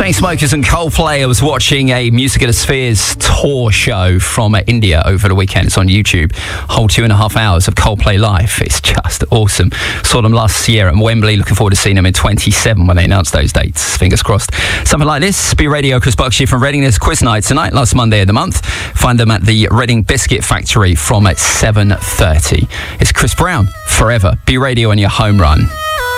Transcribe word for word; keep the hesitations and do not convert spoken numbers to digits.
Chainsmokers and Coldplay. I was watching a Music of the Spheres tour show from uh, India over the weekend. It's on YouTube. Whole two and a half hours of Coldplay live. It's just awesome. Saw them last year at Wembley. Looking forward to seeing them in twenty-seven when they announce those dates. Fingers crossed. Something like this. Be Radio, Chris Buckshire from Reading. There's quiz night tonight, last Monday of the month. Find them at the Reading Biscuit Factory from at seven thirty. It's Chris Brown, Forever. Be Radio on your home run.